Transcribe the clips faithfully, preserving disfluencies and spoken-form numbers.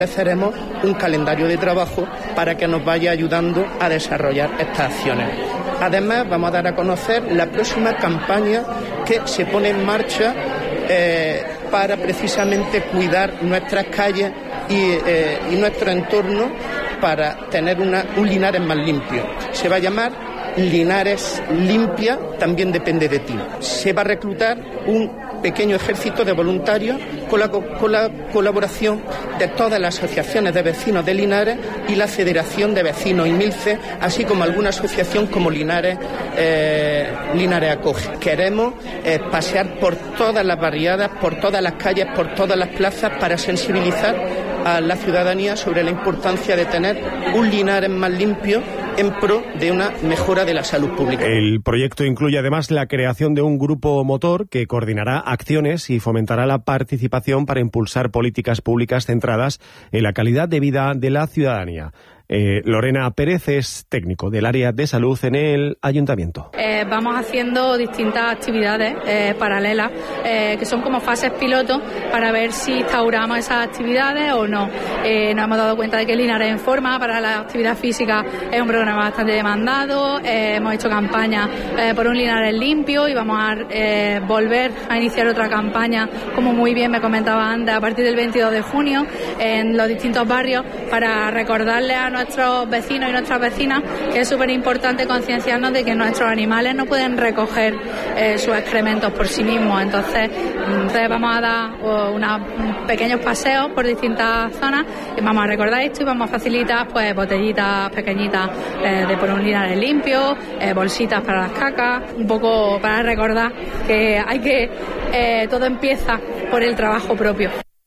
Estableceremos un calendario de trabajo para que nos vaya ayudando a desarrollar estas acciones. Además, vamos a dar a conocer la próxima campaña que se pone en marcha eh, para precisamente cuidar nuestras calles y, eh, y nuestro entorno para tener una, un Linares más limpio. Se va a llamar Linares Limpia, también depende de ti. Se va a reclutar un pequeño ejército de voluntarios con la, con la colaboración de todas las asociaciones de vecinos de Linares y la Federación de Vecinos y Milce, así como alguna asociación como Linares, eh, Linares Acoge. Queremos eh, pasear por todas las barriadas, por todas las calles, por todas las plazas para sensibilizar a la ciudadanía sobre la importancia de tener un Linares más limpio en pro de una mejora de la salud pública. El proyecto incluye además la creación de un grupo motor que coordinará acciones y fomentará la participación para impulsar políticas públicas centradas en la calidad de vida de la ciudadanía. Eh, Lorena Pérez es técnico del área de salud en el ayuntamiento. Eh, vamos haciendo distintas actividades eh, paralelas, eh, que son como fases piloto para ver si instauramos esas actividades o no. Eh, nos hemos dado cuenta de que Linares en Forma para la actividad física es un programa bastante demandado. Eh, hemos hecho campañas eh, por un Linares limpio y vamos a eh, volver a iniciar otra campaña, como muy bien me comentaba antes, a partir del veintidós de junio en los distintos barrios para recordarle a nuestros vecinos y nuestras vecinas que es súper importante concienciarnos de que nuestros animales no pueden recoger eh, sus excrementos por sí mismos. Entonces, entonces vamos a dar uh, unos pequeños paseos por distintas zonas y vamos a recordar esto y vamos a facilitar pues botellitas pequeñitas eh, de por un Linares limpio, eh, bolsitas para las cacas, un poco para recordar que hay que eh, todo empieza por el trabajo propio.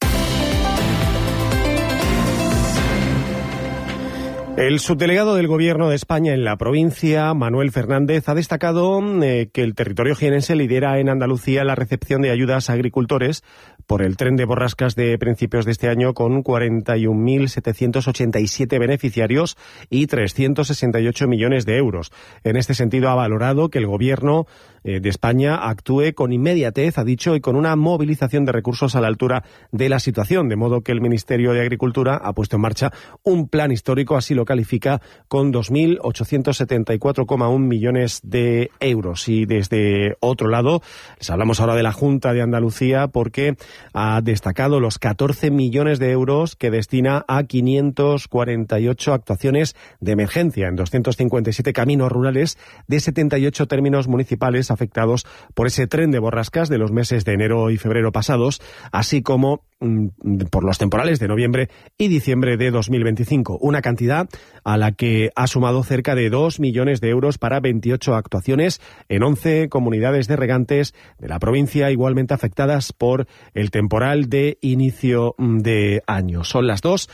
El subdelegado del Gobierno de España en la provincia, Manuel Fernández, ha destacado eh, que el territorio jienense lidera en Andalucía la recepción de ayudas a agricultores por el tren de borrascas de principios de este año, con cuarenta y un mil setecientos ochenta y siete beneficiarios y trescientos sesenta y ocho millones de euros. En este sentido, ha valorado que el Gobierno eh, de España actúe con inmediatez, ha dicho, y con una movilización de recursos a la altura de la situación, de modo que el Ministerio de Agricultura ha puesto en marcha un plan histórico, así lo califica, con dos mil ochocientos setenta y cuatro coma uno millones de euros. Y desde otro lado, les hablamos ahora de la Junta de Andalucía, porque ha destacado los catorce millones de euros que destina a quinientas cuarenta y ocho actuaciones de emergencia en doscientos cincuenta y siete caminos rurales de setenta y ocho términos municipales afectados por ese tren de borrascas de los meses de enero y febrero pasados, así como por los temporales de noviembre y diciembre de dos mil veinticinco. Una cantidad a la que ha sumado cerca de dos millones de euros para veintiocho actuaciones en once comunidades de regantes de la provincia, igualmente afectadas por el temporal de inicio de año. Son las dos,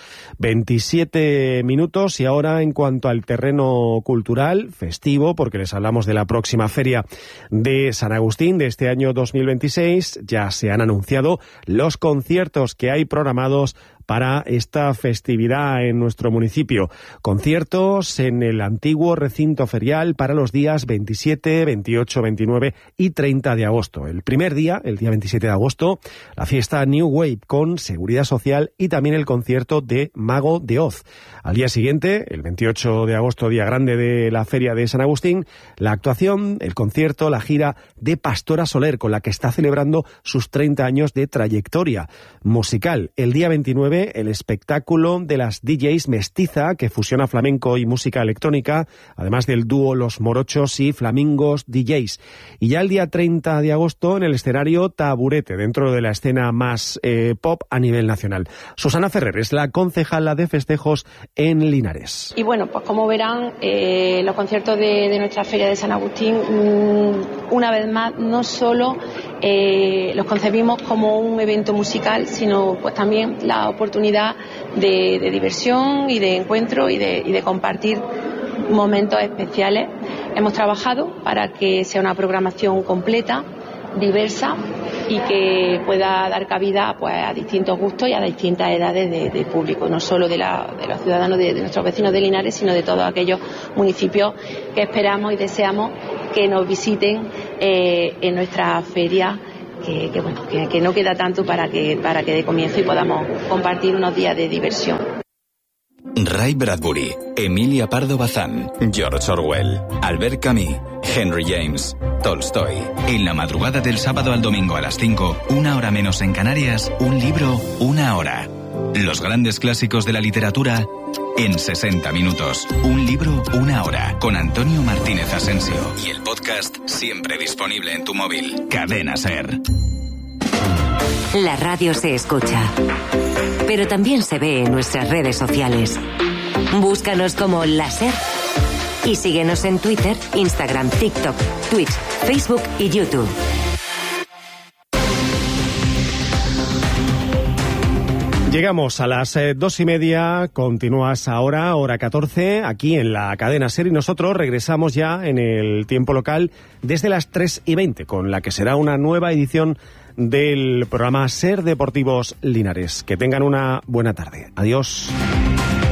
veintisiete minutos, y ahora, en cuanto al terreno cultural festivo, porque les hablamos de la próxima feria de San Agustín de este año dos mil veintiséis, ya se han anunciado los conciertos que hay programados para esta festividad en nuestro municipio. Conciertos en el antiguo recinto ferial para los días veintisiete, veintiocho, veintinueve y treinta de agosto. El primer día, el día veintisiete de agosto, la fiesta New Wave con Seguridad Social y también el concierto de Mago de Oz. Al día siguiente, el veintiocho de agosto, día grande de la Feria de San Agustín, la actuación, el concierto, la gira de Pastora Soler, con la que está celebrando sus treinta años de trayectoria musical. El día veintinueve, el espectáculo de las D Js Mestiza, que fusiona flamenco y música electrónica, además del dúo Los Morochos y Flamingos D Js. Y ya el día treinta de agosto, en el escenario Taburete, dentro de la escena más eh, pop a nivel nacional. Susana Ferrer es la concejala de festejos en Linares. Y bueno, pues como verán, eh, los conciertos de, de nuestra Feria de San Agustín, mmm, una vez más, no solo eh, los concebimos como un evento musical, sino pues también la oportunidad de, de diversión y de encuentro y de, y de compartir momentos especiales. Hemos trabajado para que sea una programación completa, diversa, y que pueda dar cabida pues a distintos gustos y a distintas edades de, de público, no solo de, la, de los ciudadanos de, de nuestros vecinos de Linares, sino de todos aquellos municipios que esperamos y deseamos que nos visiten eh, en nuestra feria, que que, que bueno, que, que no queda tanto para que, para que de comienzo y podamos compartir unos días de diversión. Ray Bradbury, Emilia Pardo Bazán, George Orwell, Albert Camus, Henry James, Tolstoy. En la madrugada del sábado al domingo a las cinco, una hora menos en Canarias, un libro, una hora. Los grandes clásicos de la literatura en sesenta minutos. Un libro, una hora. Con Antonio Martínez Asensio. Y el podcast siempre disponible en tu móvil. Cadena SER. La radio se escucha, pero también se ve en nuestras redes sociales. Búscanos como La SER y síguenos en Twitter, Instagram, TikTok, Twitch, Facebook y YouTube. Llegamos a las eh, dos y media, continúas ahora, hora catorce, aquí en la cadena SER, y nosotros regresamos ya en el tiempo local desde las tres y veinte, con la que será una nueva edición del programa SER Deportivos Linares. Que tengan una buena tarde. Adiós.